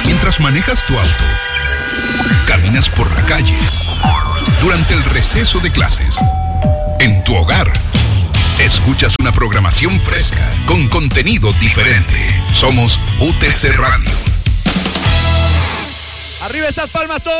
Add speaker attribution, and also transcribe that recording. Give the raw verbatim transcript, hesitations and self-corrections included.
Speaker 1: Mientras manejas tu auto, caminas por la calle, durante el receso de clases, en tu hogar, escuchas una programación fresca con contenido diferente. Somos U T C Radio.
Speaker 2: Arriba esas palmas todas.